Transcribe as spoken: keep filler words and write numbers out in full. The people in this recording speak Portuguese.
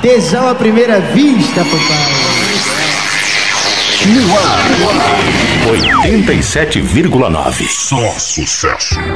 Tesão à primeira vista, papai. No ar, oitenta e sete vírgula nove. Só sucesso.